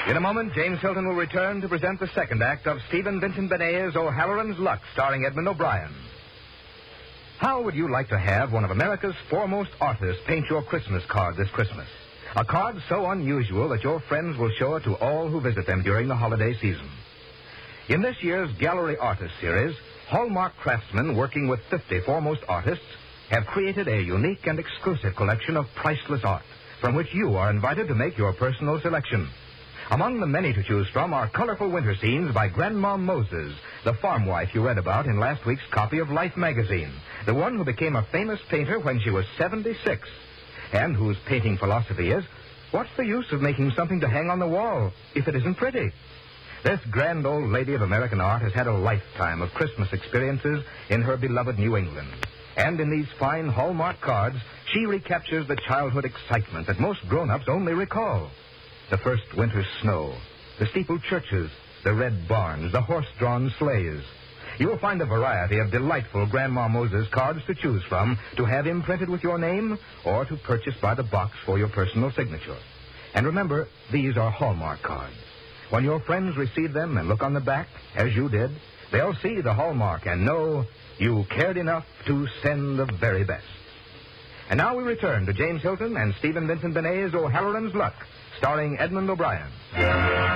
In a moment, James Hilton will return to present the second act of Stephen Vincent Benet's O'Halloran's Luck, starring Edmund O'Brien. How would you like to have one of America's foremost artists paint your Christmas card this Christmas? A card so unusual that your friends will show it to all who visit them during the holiday season. In this year's Gallery Artist Series, Hallmark craftsmen working with 50 foremost artists have created a unique and exclusive collection of priceless art from which you are invited to make your personal selection. Among the many to choose from are colorful winter scenes by Grandma Moses, the farm wife you read about in last week's copy of Life magazine, the one who became a famous painter when she was 76, and whose painting philosophy is, what's the use of making something to hang on the wall if it isn't pretty? This grand old lady of American art has had a lifetime of Christmas experiences in her beloved New England. And in these fine Hallmark cards, she recaptures the childhood excitement that most grown-ups only recall. The first winter snow, the steepled churches, the red barns, the horse-drawn sleighs. You will find a variety of delightful Grandma Moses cards to choose from, to have imprinted with your name or to purchase by the box for your personal signature. And remember, these are Hallmark cards. When your friends receive them and look on the back, as you did, they'll see the Hallmark and know you cared enough to send the very best. And now we return to James Hilton and Stephen Vincent Benet's O'Halloran's Luck, starring Edmund O'Brien.